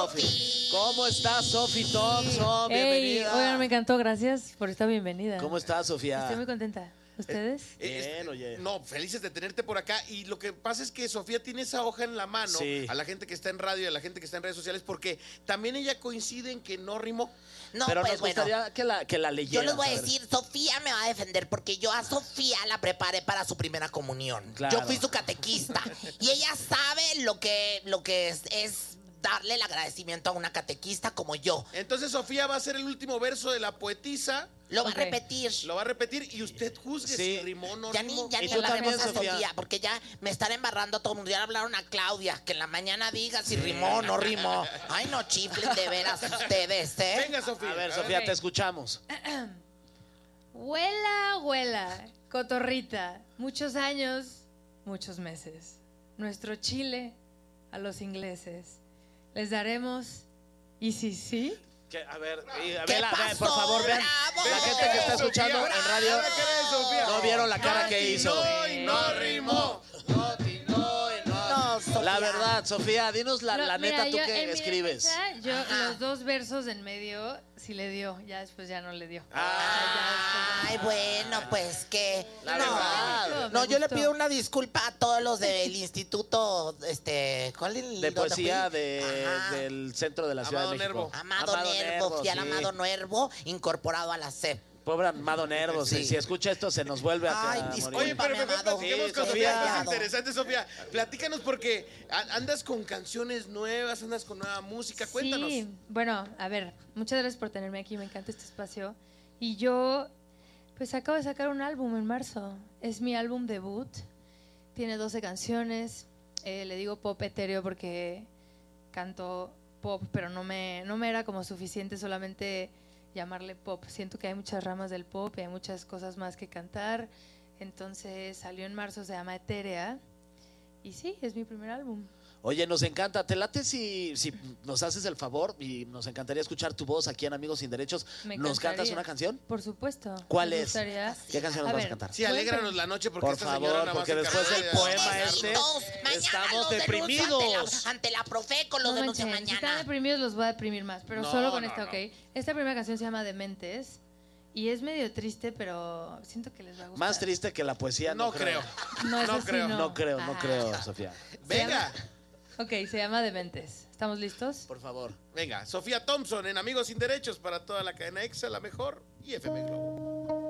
Sofi. ¿Cómo estás, Sofi Thompson? Bienvenida. Oigan, me encantó, gracias por esta bienvenida. ¿Cómo estás, Sofía? Estoy muy contenta. ¿Ustedes? Bien, oye. No, felices de tenerte por acá. Y lo que pasa es que Sofía tiene esa hoja en la mano, Sí. a la gente que está en radio y a la gente que está en redes sociales, porque también ella coincide en que no rimó. No, Pero pues nos bueno. gustaría que la leyeras. Yo les voy a ver. decir, Sofía me va a defender porque yo a Sofía la preparé para su primera comunión. Claro. Yo fui su catequista y ella sabe lo que es darle el agradecimiento a una catequista como yo. Entonces Sofía va a ser el último verso de la poetisa. Lo va Ok. a repetir. Lo va a repetir y usted juzgue Sí. si rimó o no Ya ni rimó. ya Y ni tú hablaremos también, a Sofía. Sofía, porque ya me están embarrando a todo el mundo. Ya hablaron a Claudia, que en la mañana diga si rimó o no rimó. Ay, no chiflen de veras ustedes, ¿eh? Venga, Sofía. A ver, Sofía, Ok. te escuchamos. Huela, huela, cotorrita. Muchos años, muchos meses. Nuestro Chile a los ingleses. Les daremos. ¿Y si sí? A ver, ¿Qué vela, pasó? por favor, vean. ¡Bravo! La gente que está escuchando Sofía, en radio. la cara de Sofía. No vieron la cara que hizo. No, y no rimó. No, y no, y no. No, Sofía. La verdad, Sofía, dinos la No, neta, mira, tú yo que en mi escribes. defensa, yo Ajá. los dos versos en medio sí le dio. Ya después ya no le dio. Ay, bueno, pues que. La no, verdad. no, Me yo le gustó. pido una disculpa a todos los del instituto, ¿cuál es el De donde poesía fui? Ajá. del centro de la Ciudad Amado de México. Nervo. Amado Nervo, fui al sí. Amado Nervo, incorporado a la CEP. Pobre Amado Nervo, Sí. si escucha esto se nos vuelve a Ay, morir. disculpa. Oye, pero mejor amado. platiquemos Sí, con Sofía. Sofía. Es interesante, Sofía. Platícanos porque andas con canciones nuevas, andas con nueva música. Cuéntanos. Sí, bueno, a ver, muchas gracias por tenerme aquí, me encanta este espacio. Y yo, pues acabo de sacar un álbum en marzo. Es mi álbum debut. Tiene 12 canciones. Le digo pop etéreo porque canto pop, pero no me era como suficiente solamente llamarle pop. Siento que hay muchas ramas del pop y hay muchas cosas más que cantar. Entonces salió en marzo, se llama Etérea. Y sí, es mi primer álbum. Oye, nos encanta. ¿Te late si nos haces el favor? Y nos encantaría escuchar tu voz aquí en Amigos Sin Derechos. Me ¿Nos encantaría. cantas una canción? Por supuesto. ¿Cuál Me es? gustaría. ¿Qué canción nos A vas a ver, cantar? Sí, alégranos la noche porque Por esta favor, señora nada más porque se después encarga del de- poema Pobrecitos, mañana estamos los denuncio deprimidos. ante la Profeco, los No denuncian manchen, si están mañana. deprimidos los voy a deprimir más, pero No, solo con no, esta, no. ¿ok? Esta primera canción se llama Dementes y es medio triste, pero siento que les va a gustar. Más triste que la poesía, No creo. No es no así, creo. no. No creo, no Ah. creo, Sofía. Venga, Ok, se llama Dementes. ¿Estamos listos? Por favor. venga. Sofía Thompson en Amigos Sin Derechos para toda la cadena EXA, la mejor y FM Globo.